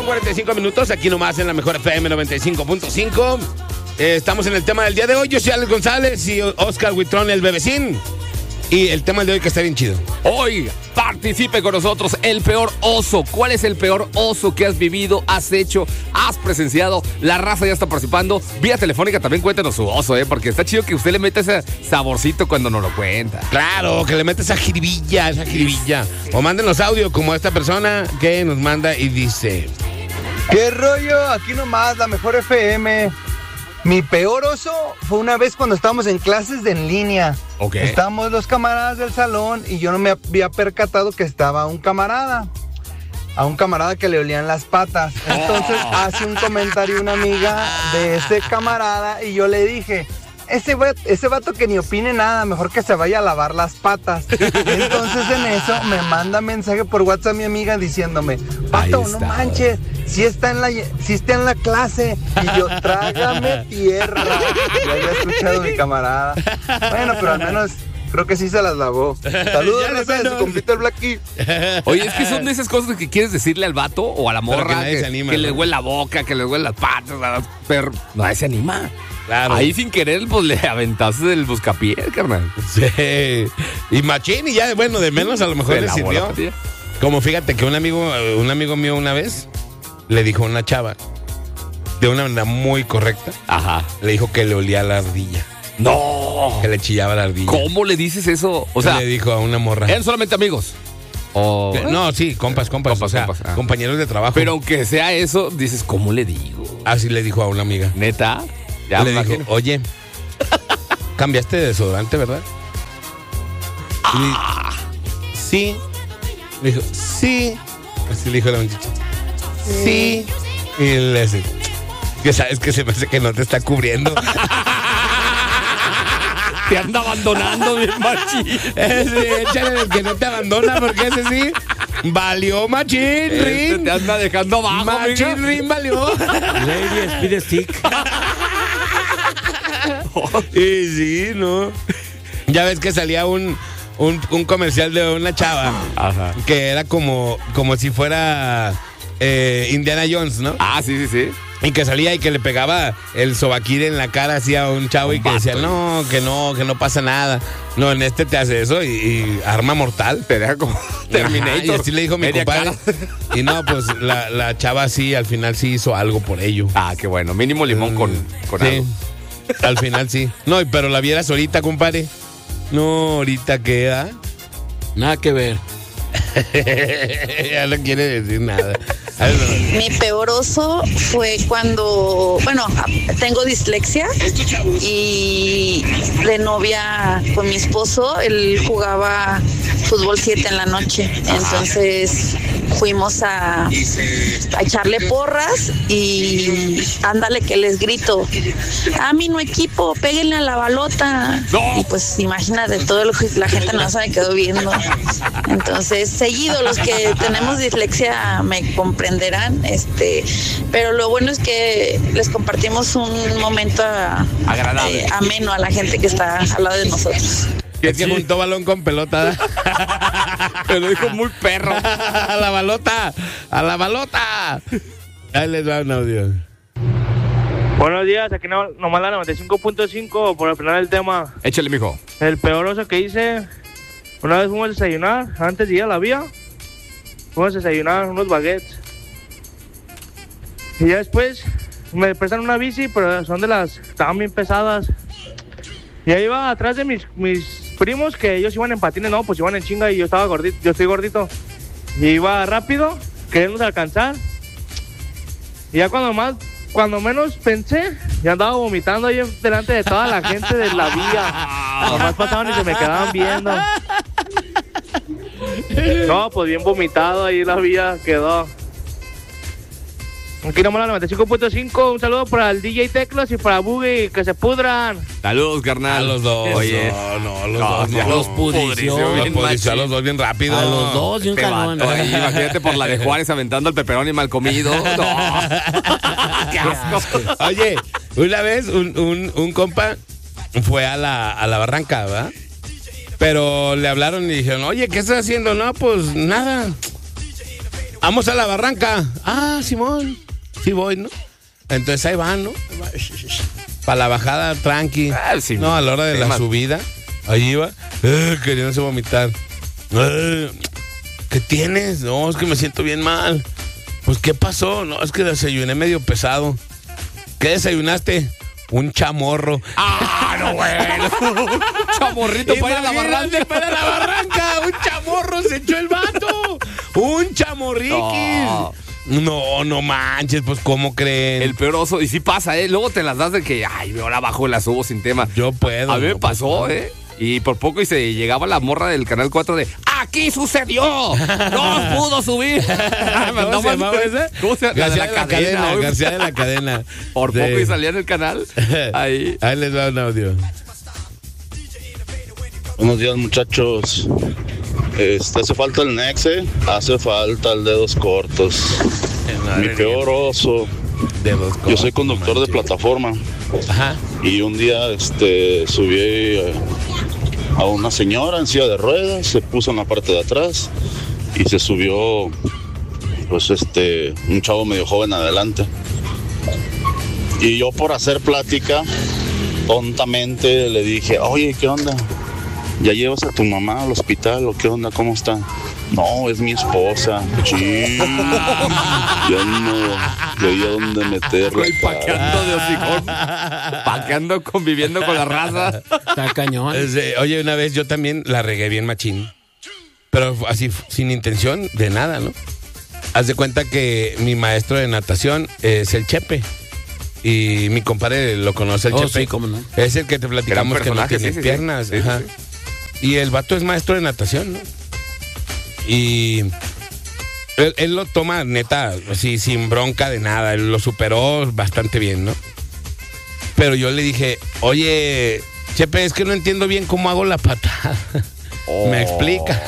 45 minutos, aquí nomás en la mejor FM 95.5. Estamos en el tema del día de hoy. Yo soy Alex González y Oscar Huitrón, el bebecín. Y el tema de hoy que está bien chido. Hoy participe con nosotros el peor oso. ¿Cuál es el peor oso que has vivido, has hecho, has presenciado? La raza ya está participando. Vía telefónica también cuéntanos su oso, porque está chido que usted le meta ese saborcito cuando nos lo cuenta. Claro, que le meta esa jiribilla. O mándenos audio como esta persona que nos manda y dice: ¿qué rollo? Aquí nomás, la mejor FM. Mi peor oso fue una vez cuando estábamos en clases en línea. Okay. Estábamos los camaradas del salón y yo no me había percatado que estaba a un camarada que le olían las patas. Entonces hace un comentario una amiga de ese camarada y yo le dije: ese vato que ni opine nada, mejor que se vaya a lavar las patas. Entonces en eso me manda mensaje por WhatsApp mi amiga diciéndome: Pato, no manches, si está en la clase. Y yo: trágame tierra. Ya había escuchado a mi camarada. Bueno, pero al menos creo que sí se las lavó. Saludos, raza, de su compita el Blackie. Oye, es que son de esas cosas que quieres decirle al vato o a la morra que le huele la boca, que le huele las patas, pero nadie se anima. Claro. Ahí sin querer, pues le aventaste del buscapié, carnal. Sí. Y machín, y ya, bueno, de menos a lo mejor le sirvió. Como fíjate que un amigo mío una vez le dijo a una chava, de una manera muy correcta, le dijo que le olía la ardilla. ¡No! Que le chillaba la ardilla. ¿Cómo le dices eso? O sea, le dijo a una morra. ¿Eran solamente amigos? No, sí, compas. O sea, compañeros de trabajo. Pero aunque sea eso, dices, ¿cómo le digo? Así le dijo a una amiga. ¿Neta? Ya le dijo: oye, cambiaste de desodorante, ¿verdad? Sí. Le dijo: sí. Así le dijo la muchacha: sí. Y le dice: que sabes que se me hace que no te está cubriendo. Te anda abandonando, bien machín. Échale el que no te abandona, porque ese sí valió machín, Rin. Te anda dejando abajo, machín, Rin valió. Lady Speed Stick. Y sí, ¿no? Ya ves que salía un comercial de una chava. Ajá. Que era como si fuera Indiana Jones, ¿no? Ah, sí. Y que salía y que le pegaba el sobaquil en la cara así a un chavo y que decía: no, que no pasa nada. No, en este te hace eso y arma mortal. Te deja como Terminator. Y así le dijo mi compadre. Y no, pues la chava sí, al final sí hizo algo por ello. Ah, qué bueno. Mínimo limón con sí, algo. Al final sí. No, pero la vieras ahorita, compadre. No, ahorita queda. Nada que ver. Ya no quiere decir nada. Mi peor oso fue cuando, tengo dislexia y de novia con mi esposo, él jugaba fútbol 7 en la noche, entonces fuimos a echarle porras y ándale que les grito: a mí no equipo, péguenle a la balota. No. Y pues imagínate, todo lo que la gente no se me quedó viendo. Entonces, seguido, los que tenemos dislexia me comprenderán, pero lo bueno es que les compartimos un momento agradable, ameno a la gente que está al lado de nosotros. Es que juntó balón con pelota. Te lo dijo muy perro. ¡A la balota! Ahí les va un audio. Buenos días, aquí nomás la 95.5 por opinar el tema. Échale, mijo. El peor oso que hice, una vez fuimos a desayunar, antes de ir a la vía, fuimos a desayunar unos baguettes. Y ya después me prestan una bici, pero son de las, estaban bien pesadas. Y ahí iba atrás de mis primos, que ellos iban en patines, no, pues iban en chinga y yo estaba gordito, yo estoy gordito. Y iba rápido, queriéndose alcanzar. Y ya cuando menos pensé, ya andaba vomitando ahí delante de toda la gente de la vía. Nomás pasaban y se me quedaban viendo. No, pues bien vomitado ahí la vía quedó. Aquí nomás la 95.5, un saludo para el DJ Teclas y para Boogie, que se pudran. Saludos, carnal. A los dos. Oye. Los dos no. Los pudició. Los pudició a los dos bien rápido. A los dos y un calón. Imagínate por la de Juárez aventando el peperón y mal comido. No. Qué asco. Oye, una vez un compa fue a la barranca, ¿verdad? Pero le hablaron y dijeron: oye, ¿qué estás haciendo? No, pues nada. vamos a la barranca. Ah, Simón, sí voy, ¿no? Entonces ahí van, ¿no? Para la bajada, tranqui. Sí, no, a la hora de la subida, ahí iba, queriéndose vomitar. ¿Qué tienes? No, es que me siento bien mal. Pues, ¿qué pasó? No, es que desayuné medio pesado. ¿Qué desayunaste? Un chamorro. ¡Ah, no, bueno! Chamorrito para ir a la barranca. Para la barranca. Un chamorro se echó el vato. Un chamorriquis. No manches, pues, ¿cómo creen? El peor oso. Y sí pasa, Luego te las das de que, ay, ahora abajo las subo sin tema. Yo puedo. A mí me pasó, Y por poco y se llegaba la morra del Canal 4 de ¡aquí sucedió! ¡No pudo subir! ¿Cómo se llamaba esa? ¿Cómo se llama? García de la Cadena. García de la Cadena. Por poco y salía en el canal. Ahí les va un audio. Buenos días, muchachos. Hace falta el Nexe, hace falta el Dedos Cortos. Mi peor oso. Yo soy conductor de plataforma. Ajá. Y un día subí a una señora en silla de ruedas, se puso en la parte de atrás y se subió pues un chavo medio joven adelante. Y yo, por hacer plática, tontamente le dije, oye, ¿qué onda? ¿Ya llevas a tu mamá al hospital o qué onda? ¿Cómo está? No, es mi esposa. Sí. Ya no veía dónde meterla. Paqueando de hocicón. Paqueando, conviviendo con la raza. Está cañón. Oye, una vez yo también la regué bien machín. Pero así, sin intención de nada, ¿no? Haz de cuenta que mi maestro de natación es el Chepe. Y mi compadre lo conoce, el Chepe. Sí, cómo no. Es el que te platicamos que no tiene piernas. Sí. Ajá. Y el vato es maestro de natación, ¿no? Y él lo toma, neta, así, sin bronca de nada. Él lo superó bastante bien, ¿no? Pero yo le dije, oye, Chepe, es que no entiendo bien cómo hago la patada. ¿Me explicas?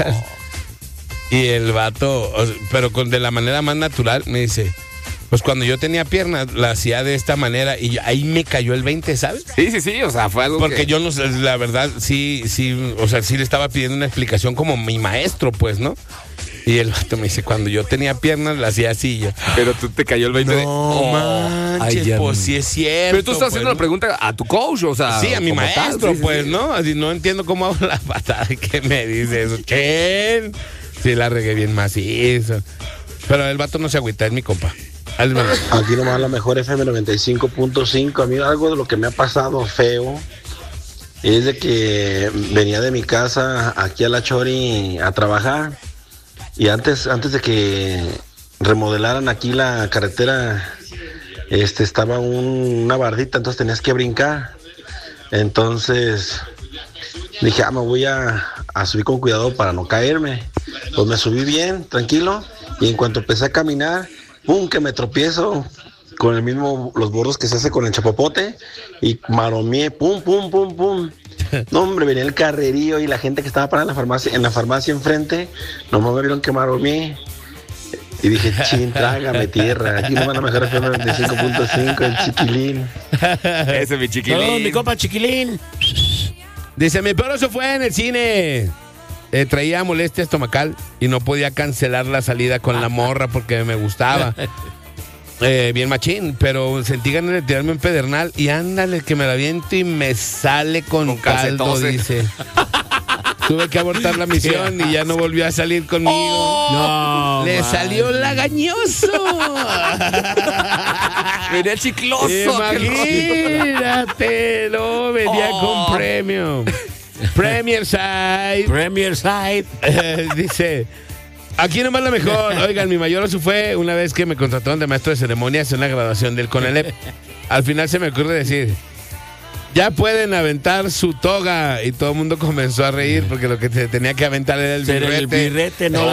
Y el vato, pero de la manera más natural, me dice, pues cuando yo tenía piernas, la hacía de esta manera y ahí me cayó el 20, ¿sabes? Sí, o sea, fue algo porque yo no sé, la verdad, sí, o sea, sí le estaba pidiendo una explicación como mi maestro, pues, ¿no? Y el vato me dice, cuando yo tenía piernas, la hacía así. Yo, pero tú te cayó el 20 no manches, pues sí es cierto. Pero tú estás pues, haciendo la pregunta a tu coach, o sea. Sí, a mi maestro, tal, sí, pues, sí. ¿no? Así no entiendo cómo hago la patada. ¿Qué me dice eso? ¿Qué? Sí, la regué bien macizo. Pero el vato no se agüita, es mi compa. Aquí nomás la mejor FM 95.5. A mí algo de lo que me ha pasado feo es de que venía de mi casa aquí a La Chori a trabajar y antes de que remodelaran aquí la carretera, estaba una bardita, entonces tenías que brincar. Entonces dije, me voy a subir con cuidado para no caerme. Pues me subí bien, tranquilo, y en cuanto empecé a caminar, ¡pum!, que me tropiezo con los bordos que se hace con el chapopote y maromeé, ¡pum! No, hombre, venía el carrerío y la gente que estaba parada en la farmacia enfrente, nomás me vieron que maromeé y dije, chin, trágame tierra. Aquí nomás la mejor FM 95.5, el Chiquilín. Ese es mi Chiquilín. No, mi compa Chiquilín. Dice, mi peor oso fue en el cine. Traía molestia estomacal y no podía cancelar la salida con la morra porque me gustaba. Bien machín, pero sentí ganas de tirarme un pedernal y ándale que me la aviento y me sale con caldo, dice. Tuve que abortar la misión y ya no volvió a salir conmigo. No, le salió lagañoso. Venía chicloso. Imagínate, no, venía con premio. Premier Side. Dice, aquí nomás la mejor. Oigan, mi mayor oso fue una vez que me contrataron de maestro de ceremonias en la graduación del CONALEP. Al final se me ocurre decir, ya pueden aventar su toga. Y todo el mundo comenzó a reír porque lo que se tenía que aventar era el birrete. El birrete, no.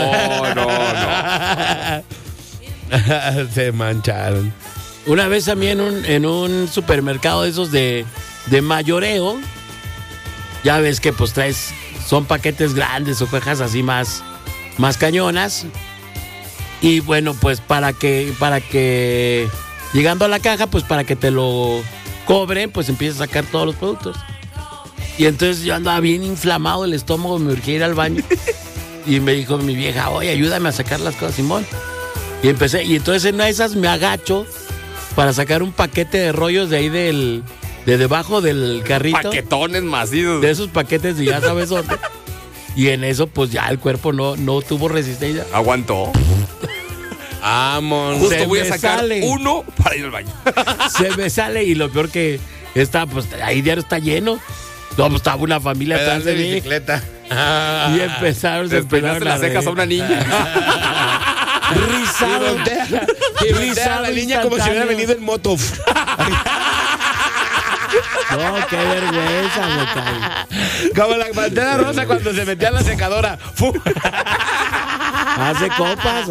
Se mancharon. Una vez también en un supermercado de esos de mayoreo. Ya ves que pues son paquetes grandes o cajas así más cañonas. Y bueno, pues para que llegando a la caja, pues para que te lo cobren, pues empiezas a sacar todos los productos. Y entonces yo andaba bien inflamado el estómago, me urgía ir al baño. Y me dijo mi vieja, oye, ayúdame a sacar las cosas, Simón. Y entonces en una de esas me agacho para sacar un paquete de rollos de ahí de debajo del carrito. Paquetones macizos. De esos paquetes, y ya sabes dónde. Y en eso, pues ya el cuerpo no tuvo resistencia. Aguantó. Vamos. Justo voy a sacar uno para ir al baño. Se me sale, y lo peor que está, pues ahí diario está lleno. No, pues estaba una familia atrás de mí. Bicicleta. Y empezaron las cejas a una niña. Rizado. Y voltea a la niña como si hubiera venido en moto. No, qué vergüenza, me caí. Como la Pantera Rosa cuando se metía en la secadora. Hace copas.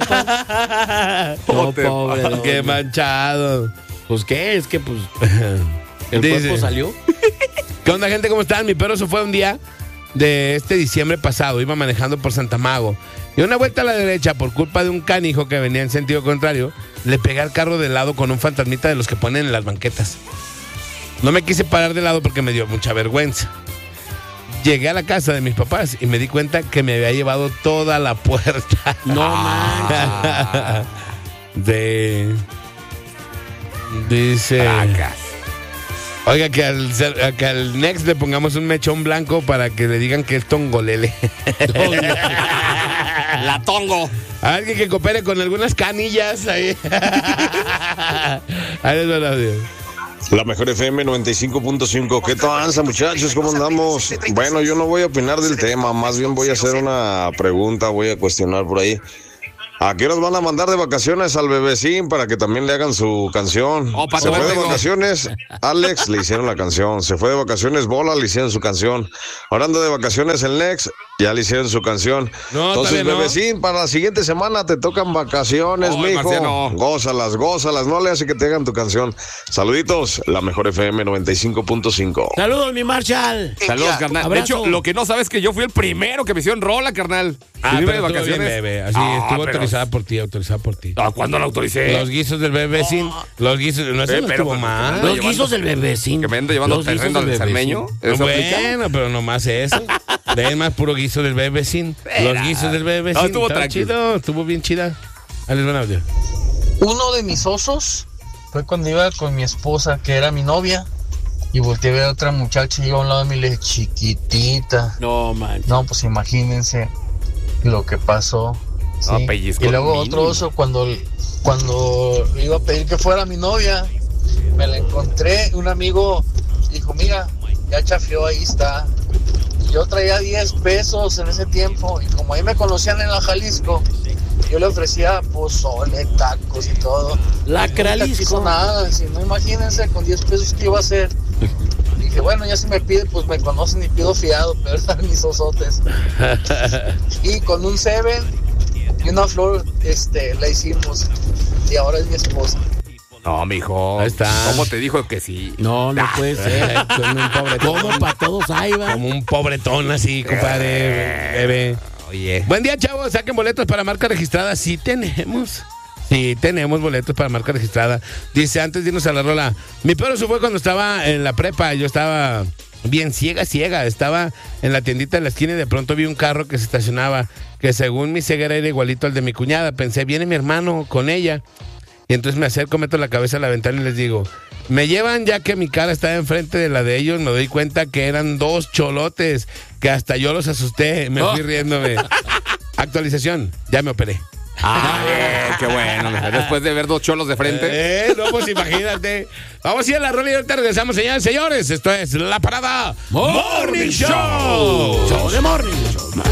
No, pobre. Qué manchado. Pues qué, es que pues el cuerpo salió. ¿Qué onda, gente? ¿Cómo están? Mi perro se fue un día de este diciembre pasado. Iba manejando por Santa Mago. Y una vuelta a la derecha, por culpa de un canijo que venía en sentido contrario, le pegué al carro de lado con un fantasmita de los que ponen en las banquetas. No me quise parar de lado porque me dio mucha vergüenza. Llegué a la casa de mis papás y me di cuenta que me había llevado toda la puerta. No manches. Dice... Tracas. Oiga, que al Next le pongamos un mechón blanco para que le digan que es tongolele. La tongo. Alguien que coopere con algunas canillas ahí. Ahí les va el audio. La mejor FM 95.5. ¿Qué tranza, muchachos? ¿Cómo andamos? Bueno, yo no voy a opinar del tema, más bien voy a hacer una pregunta, voy a cuestionar por ahí. ¿A qué nos van a mandar de vacaciones al bebecín para que también le hagan su canción? Se fue de vacaciones, Alex, le hicieron la canción. Se fue de vacaciones, Bola, le hicieron su canción. Ahora anda de vacaciones el Nex, ya le hicieron su canción. No, entonces, bebecín, para la siguiente semana te tocan vacaciones, mijo. Marciano. Gózalas, no le hace que te hagan tu canción. Saluditos, la mejor FM 95.5. Saludos, mi Marshall. Saludos, carnal. Abrazo. De hecho, lo que no sabes es que yo fui el primero que me hicieron rola, carnal. Pero de vacaciones. Bien, bebé. Así estuvo autorizada por ti. ¿Cuándo la autoricé? Los guisos del bebecín. Los guisos. No, eso no pero estuvo mal. Los guisos del bebecín. Que me ando llevando terreno al salmeño. Bueno, pero nomás eso. De más puro guiso del bebecín. Los guisos del bebecín. No, estuvo tranquilo. Chido, estuvo bien chida. Ahí les van a audio. Uno de mis osos fue cuando iba con mi esposa, que era mi novia, y volteé a ver a otra muchacha y iba a un lado de mí y le dije, chiquitita. No, man. No, pues imagínense lo que pasó. ¿sí? No, pellizco Y luego mínimo. otro oso, cuando le iba a pedir que fuera mi novia, me la encontré, un amigo dijo, mira, ya chafió, ahí está. Y yo traía 10 pesos en ese tiempo, y como ahí me conocían en la Jalisco, yo le ofrecía pozole, tacos y todo. La Nunca Cralisco. quiso nada, si no, imagínense con 10 pesos qué iba a hacer. Dije, bueno, ya si me pide, pues me conocen y pido fiado, pero eran mis osotes. Y con un Seven y una flor, la hicimos. Y ahora es mi esposa. No, mijo. Ahí está. ¿Cómo te dijo que sí? No puede ser. Como un pobretón. ¿Cómo para todos ahí va? Como un pobretón así, compadre. Bebé. Oye. Buen día, chavos. Saquen boletos para marca registrada. Sí tenemos. Sí, tenemos boletos para marca registrada. Dice, antes de irnos a la rola, mi perro se fue cuando estaba en la prepa. Yo estaba bien ciega. Estaba en la tiendita de la esquina y de pronto vi un carro que se estacionaba, que según mi ceguera era igualito al de mi cuñada. Pensé, viene mi hermano con ella. Y entonces me acerco, meto la cabeza a la ventana y les digo, me llevan, ya que mi cara estaba enfrente de la de ellos. Me doy cuenta que eran 2 cholotes, que hasta yo los asusté. Me fui riéndome. Actualización, ya me operé. Qué bueno. Después de ver 2 cholos de frente. No, pues imagínate. Vamos a ir a la rola y ahorita regresamos, señores, señores. Esto es La Parada Morning Show. Show de Morning Show.